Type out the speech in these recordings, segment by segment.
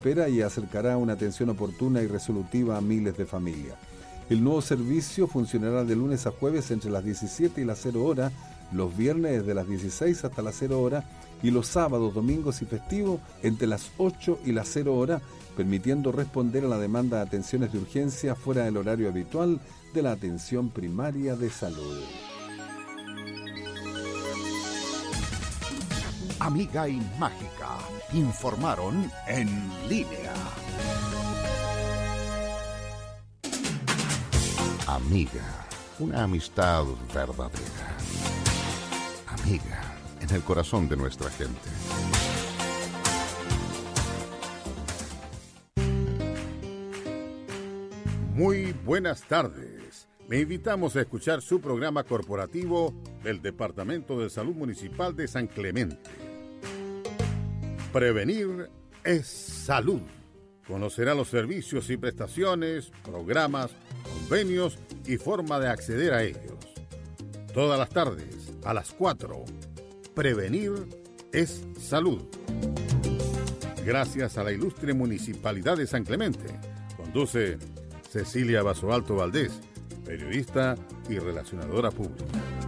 espera y acercará una atención oportuna y resolutiva a miles de familias. El nuevo servicio funcionará de lunes a jueves entre las 17 y las 0 horas, los viernes desde las 16 hasta las 0 horas y los sábados, domingos y festivos entre las 8 y las 0 horas, permitiendo responder a la demanda de atenciones de urgencia fuera del horario habitual de la atención primaria de salud. Amiga y Mágica informaron en línea. Amiga, una amistad verdadera. Amiga, en el corazón de nuestra gente. Muy buenas tardes. Le invitamos a escuchar su programa corporativo del Departamento de Salud Municipal de San Clemente. Prevenir es salud. Conocerá los servicios y prestaciones, programas, convenios y forma de acceder a ellos. Todas las tardes, a las 4. Prevenir es salud. Gracias a la ilustre Municipalidad de San Clemente. Conduce Cecilia Basoalto Valdés, periodista y relacionadora pública.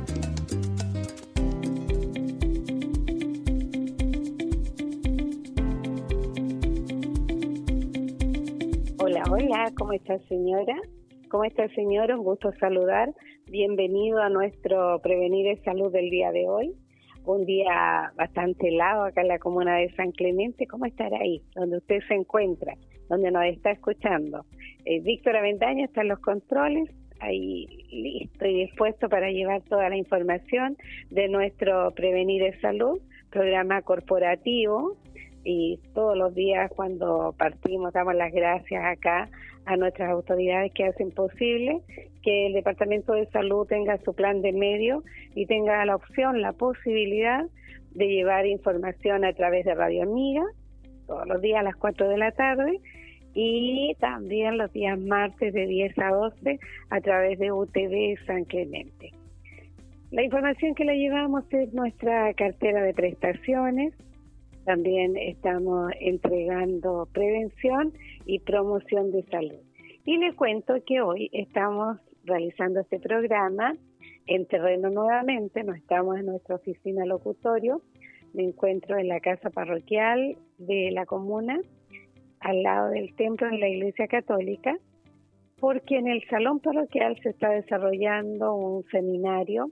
Hola, ¿cómo está señora? ¿Cómo está señora? Un gusto saludar. Bienvenido a nuestro Prevenir es Salud del día de hoy. Un día bastante helado acá en la comuna de San Clemente. ¿Cómo estará ahí, donde usted se encuentra, donde nos está escuchando? Víctor Avendaño está en los controles, ahí listo y dispuesto para llevar toda la información de nuestro Prevenir es Salud, programa corporativo. Y todos los días cuando partimos damos las gracias acá a nuestras autoridades que hacen posible que el Departamento de Salud tenga su plan de medios y tenga la opción, la posibilidad de llevar información a través de Radio Amiga, todos los días a las 4 de la tarde, y también los días martes de 10 a 12 a través de UTV San Clemente. La información que le llevamos es nuestra cartera de prestaciones. También estamos entregando prevención y promoción de salud. Y les cuento que hoy estamos realizando este programa en terreno nuevamente, no estamos en nuestra oficina locutorio, me encuentro en la casa parroquial de la comuna, al lado del templo de la Iglesia Católica, porque en el salón parroquial se está desarrollando un seminario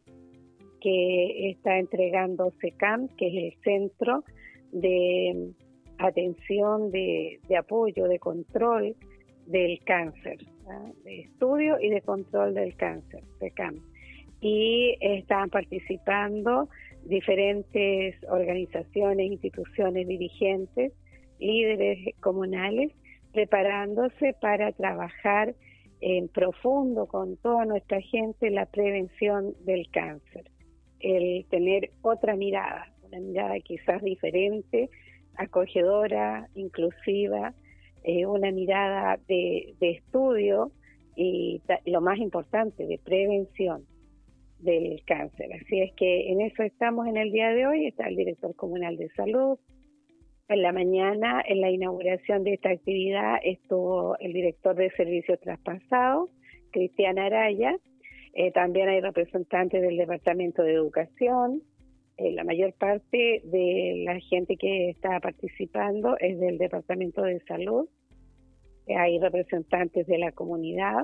que está entregando SECAM, que es el Centro de Atención, de apoyo, de control del cáncer, ¿verdad? De estudio y de control del cáncer, SECAM. Y están participando diferentes organizaciones, instituciones, dirigentes, líderes comunales, preparándose para trabajar en profundo con toda nuestra gente la prevención del cáncer. El tener otra mirada, una mirada quizás diferente, acogedora, inclusiva, una mirada de estudio y lo más importante, de prevención del cáncer. Así es que en eso estamos en el día de hoy. Está el director comunal de salud. En la mañana, en la inauguración de esta actividad, estuvo el director de servicios traspasados, Cristian Araya. También hay representantes del Departamento de Educación. La mayor parte de la gente que está participando es del Departamento de Salud. Hay representantes de la comunidad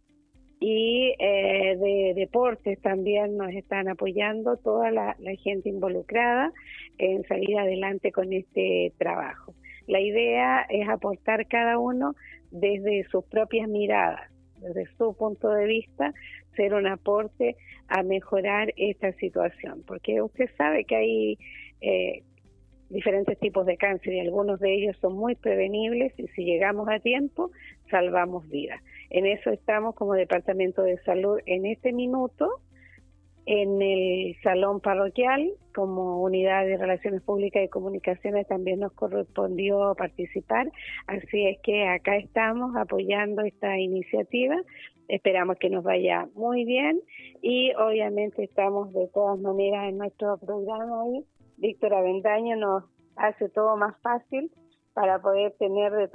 y de deportes también nos están apoyando toda la gente involucrada en salir adelante con este trabajo. La idea es aportar cada uno desde sus propias miradas, desde su punto de vista, ser un aporte a mejorar esta situación, porque usted sabe que hay diferentes tipos de cáncer y algunos de ellos son muy prevenibles y si llegamos a tiempo salvamos vidas. En eso estamos como Departamento de Salud en este minuto, en el salón parroquial, como unidad de Relaciones Públicas y Comunicaciones también nos correspondió participar, así es que acá estamos apoyando esta iniciativa, esperamos que nos vaya muy bien y obviamente estamos de todas maneras en nuestro programa ahí. Víctor Avendaño nos hace todo más fácil para poder tener de